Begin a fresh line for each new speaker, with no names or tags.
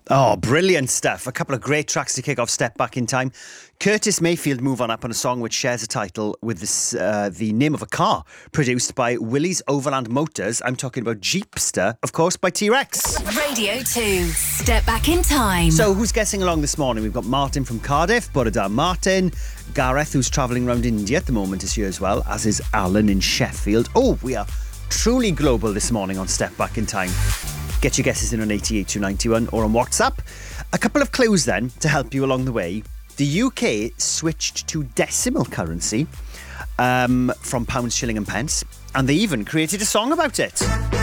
Oh, brilliant stuff. A couple of great tracks to kick off Step Back in Time. Curtis Mayfield move on up on a song which shares a title with the name of a car produced by Willys Overland Motors. I'm talking about Jeepster, of course, by T-Rex.
Radio 2, Step Back in Time.
So who's guessing along this morning? We've got Martin from Cardiff, Borodar Martin, Gareth, who's travelling around India at the moment, is here as well, as is Alan in Sheffield. Oh, we are truly global this morning on Step Back in Time. Get your guesses in on 88291 or on WhatsApp. A couple of clues then to help you along the way. The UK switched to decimal currency from pounds, shilling and pence, and they even created a song about it.